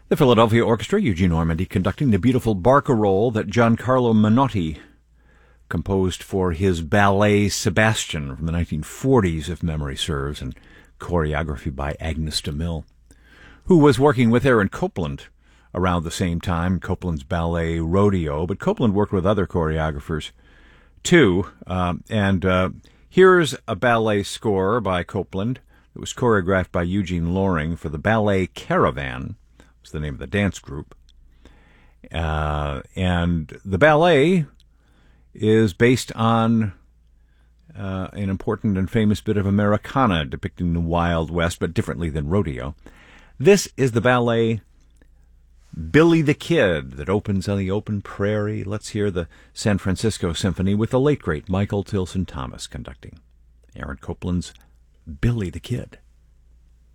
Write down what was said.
The Philadelphia Orchestra, Eugene Ormandy conducting the beautiful barcarolle that Giancarlo Menotti composed for his ballet Sebastian from the 1940s, if memory serves, and choreography by Agnes de Mille, who was working with Aaron Copland around the same time, Copland's ballet Rodeo, but Copland worked with other choreographers too. Here's a ballet score by Copland. It was choreographed by Eugene Loring for the Ballet Caravan. It's the name of the dance group. And the ballet is based on an important and famous bit of Americana depicting the Wild West, but differently than rodeo. This is the ballet Billy the Kid that opens on the open prairie. Let's hear the San Francisco Symphony with the late, great Michael Tilson Thomas conducting. Aaron Copland's Billy the Kid.